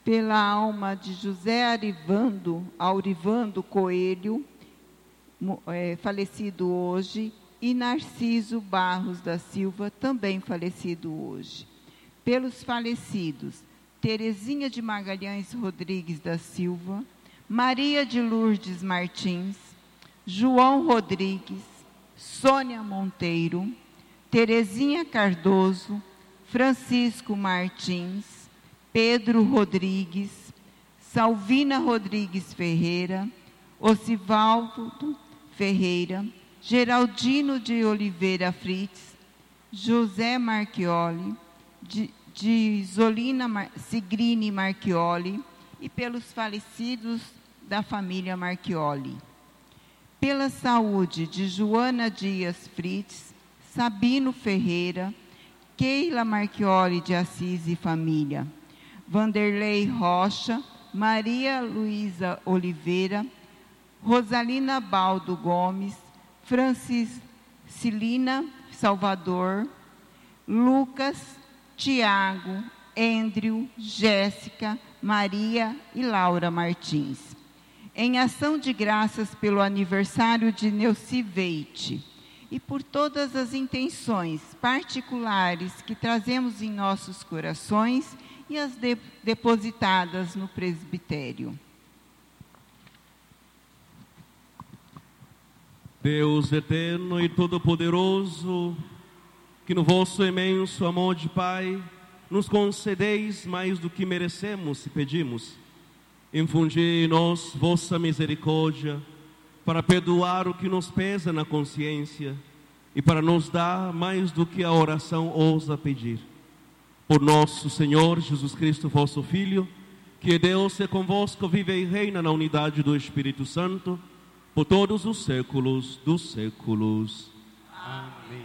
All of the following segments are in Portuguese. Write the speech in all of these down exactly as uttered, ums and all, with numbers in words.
pela alma de José Arivando, Aurivando Coelho, é, falecido hoje, e Narciso Barros da Silva, também falecido hoje. Pelos falecidos, Terezinha de Magalhães Rodrigues da Silva, Maria de Lourdes Martins, João Rodrigues, Sônia Monteiro, Terezinha Cardoso, Francisco Martins, Pedro Rodrigues, Salvina Rodrigues Ferreira, Osivaldo Ferreira, Geraldino de Oliveira Fritz, José Marchioli, de, de Zolina Mar, Sigrini Marchioli, e pelos falecidos da família Marchioli. Pela saúde de Joana Dias Fritz, Sabino Ferreira, Keila Marchioli de Assis e família, Vanderlei Rocha, Maria Luísa Oliveira, Rosalina Baldo Gomes, Francis Cilina Salvador, Lucas, Tiago, Andrew, Jéssica, Maria e Laura Martins. Em ação de graças pelo aniversário de Neuci Veite e por todas as intenções particulares que trazemos em nossos corações e as de, depositadas no presbitério. Deus eterno e todo-poderoso, que no vosso imenso amor de Pai nos concedeis mais do que merecemos e pedimos, infundi em nós vossa misericórdia para perdoar o que nos pesa na consciência e para nos dar mais do que a oração ousa pedir. Por nosso Senhor Jesus Cristo, vosso Filho, que Deus é convosco, vive e reina na unidade do Espírito Santo, por todos os séculos dos séculos. Amém.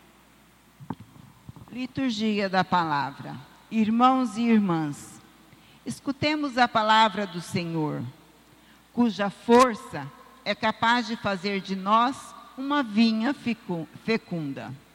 Liturgia da Palavra. Irmãos e irmãs, escutemos a palavra do Senhor, cuja força é capaz de fazer de nós uma vinha fecunda.